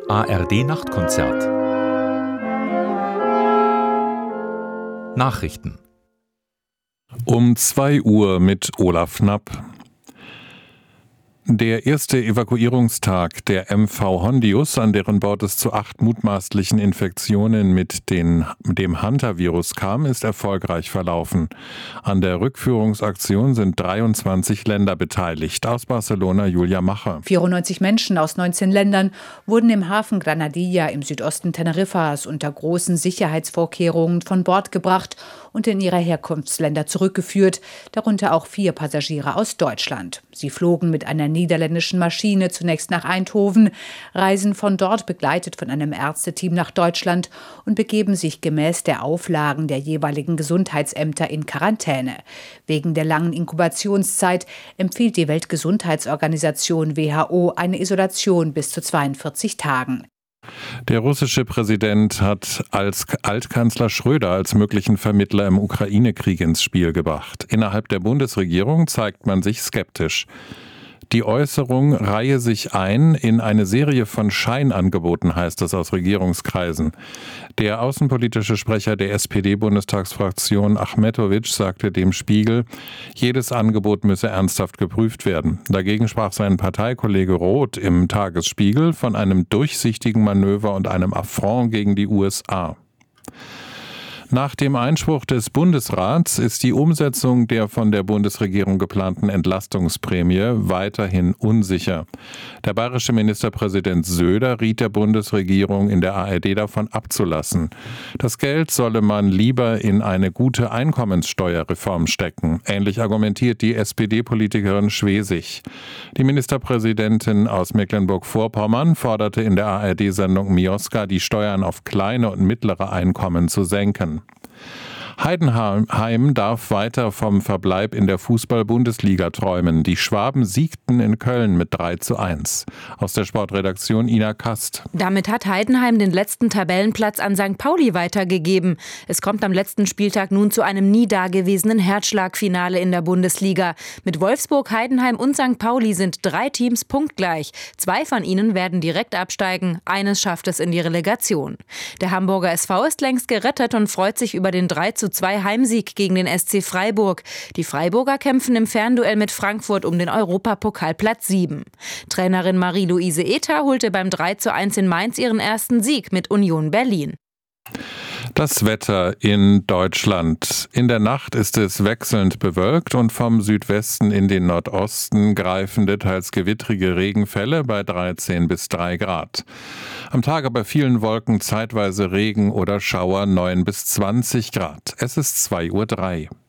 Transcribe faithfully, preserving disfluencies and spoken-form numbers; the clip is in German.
A R D Nachtkonzert. Nachrichten. Um zwei Uhr mit Olaf Knapp. Der erste Evakuierungstag der M V Hondius, an deren Bord es zu acht mutmaßlichen Infektionen mit den, dem Hunter-Virus kam, ist erfolgreich verlaufen. An der Rückführungsaktion sind dreiundzwanzig Länder beteiligt. Aus Barcelona Julia Macher. vierundneunzig Menschen aus neunzehn Ländern wurden im Hafen Granadilla im Südosten Teneriffas unter großen Sicherheitsvorkehrungen von Bord gebracht und in ihre Herkunftsländer zurückgeführt, darunter auch vier Passagiere aus Deutschland. Sie flogen mit einer niederländischen Maschine zunächst nach Eindhoven, reisen von dort begleitet von einem Ärzteteam nach Deutschland und begeben sich gemäß der Auflagen der jeweiligen Gesundheitsämter in Quarantäne. Wegen der langen Inkubationszeit empfiehlt die Weltgesundheitsorganisation W H O eine Isolation bis zu zweiundvierzig Tagen. Der russische Präsident hat als Altkanzler Schröder als möglichen Vermittler im Ukraine-Krieg ins Spiel gebracht. Innerhalb der Bundesregierung zeigt man sich skeptisch. Die Äußerung reihe sich ein in eine Serie von Scheinangeboten, heißt es aus Regierungskreisen. Der außenpolitische Sprecher der S P D-Bundestagsfraktion Achmetowitsch sagte dem Spiegel, jedes Angebot müsse ernsthaft geprüft werden. Dagegen sprach sein Parteikollege Roth im Tagesspiegel von einem durchsichtigen Manöver und einem Affront gegen die U S A. Nach dem Einspruch des Bundesrats ist die Umsetzung der von der Bundesregierung geplanten Entlastungsprämie weiterhin unsicher. Der bayerische Ministerpräsident Söder riet der Bundesregierung in der A R D davon abzulassen. Das Geld solle man lieber in eine gute Einkommenssteuerreform stecken. Ähnlich argumentiert die S P D-Politikerin Schwesig. Die Ministerpräsidentin aus Mecklenburg-Vorpommern forderte in der A R D-Sendung Mioska, die Steuern auf kleine und mittlere Einkommen zu senken. Heidenheim darf weiter vom Verbleib in der Fußball-Bundesliga träumen. Die Schwaben siegten in Köln mit drei zu eins. Aus der Sportredaktion Ina Kast. Damit hat Heidenheim den letzten Tabellenplatz an Sankt Pauli weitergegeben. Es kommt am letzten Spieltag nun zu einem nie dagewesenen Herzschlagfinale in der Bundesliga. Mit Wolfsburg, Heidenheim und Sankt Pauli sind drei Teams punktgleich. Zwei von ihnen werden direkt absteigen. Eines schafft es in die Relegation. Der Hamburger S V ist längst gerettet und freut sich über den drei zu zwei Heimsieg gegen den S C Freiburg. Die Freiburger kämpfen im Fernduell mit Frankfurt um den Europapokalplatz sieben. Trainerin Marie-Louise Ether holte beim drei zu eins in Mainz ihren ersten Sieg mit Union Berlin. Das Wetter in Deutschland. In der Nacht ist es wechselnd bewölkt und vom Südwesten in den Nordosten greifende, teils gewittrige Regenfälle bei dreizehn bis drei Grad. Am Tag bei vielen Wolken zeitweise Regen oder Schauer neun bis zwanzig Grad. Es ist zwei Uhr drei.